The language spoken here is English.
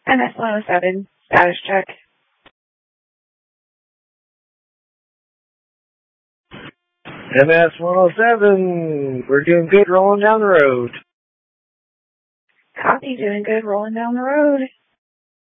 MS-107, status check. MS-107, we're doing good rolling down the road. Copy, doing good rolling down the road.